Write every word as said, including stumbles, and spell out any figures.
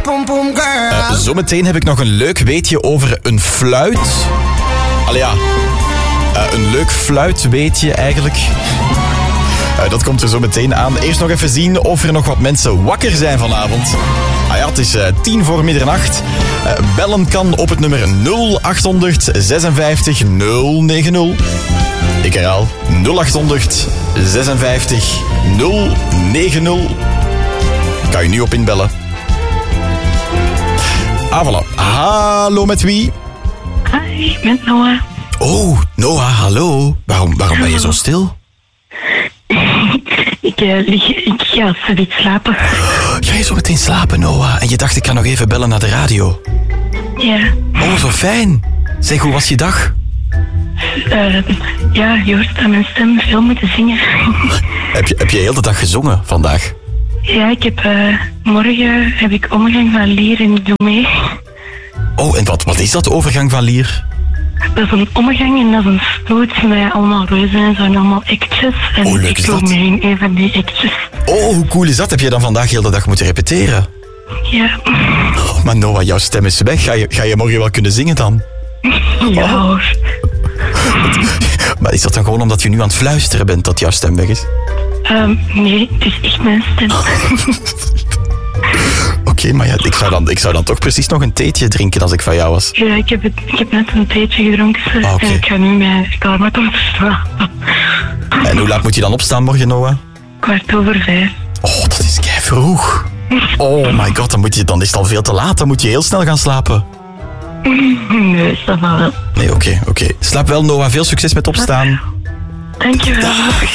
pum pum girl. Uh, zometeen heb ik nog een leuk weetje over een fluit. Allee ja, uh, een leuk fluitweetje eigenlijk. Uh, dat komt er zo meteen aan. Eerst nog even zien of er nog wat mensen wakker zijn vanavond. Ah ja, het is uh, tien voor middernacht. Uh, bellen kan op het nummer nul acht zesenvijftig nul negen nul. Ik herhaal, nul acht zesenvijftig nul negen nul. Kan je nu op inbellen. Ah, voilà. Hallo, met wie? Hi, met Noah. Oh, Noah, hallo. Waarom, waarom ben je zo stil? ik, uh, lig, ik ga zoiets slapen. Ga je zo meteen slapen, Noah? En je dacht, ik kan nog even bellen naar de radio. Ja. Oh, zo fijn. Zeg, hoe was je dag? Uh, ja, je hoort aan mijn stem veel moeten zingen. heb, je, heb je heel de dag gezongen vandaag? Ja, ik heb... Uh, morgen heb ik omgang van lier en ik doe mee. Oh, en wat, wat is dat, overgang van lier? Dat is een omgang en dat is een stoot met allemaal reuzen en zo en allemaal actjes. En oh, leuk ik doe mee in een van die actjes. Oh, hoe cool is dat? Heb je dan vandaag heel de dag moeten repeteren? Ja. Oh, maar Noah, jouw stem is weg. Ga je, ga je morgen wel kunnen zingen dan? Ja hoor. Maar is dat dan gewoon omdat je nu aan het fluisteren bent dat jouw stem weg is? Um, nee, het is echt mijn stem. Oké, okay, maar ja, ik zou, dan, ik zou dan toch precies nog een theetje drinken als ik van jou was. Ja, ik heb, het, ik heb net een theetje gedronken ah, okay. En ik ga nu mijn kamer om te slapen. En hoe laat moet je dan opstaan morgen, Noah? Kwart over vijf. Oh, dat is kei vroeg. Oh my god, dan, moet je, dan is het al veel te laat. Dan moet je heel snel gaan slapen. Nee, dat wel. Nee, oké, okay, oké. Okay. Slaap wel, Noah. Veel succes met opstaan. Dankjewel. Dag.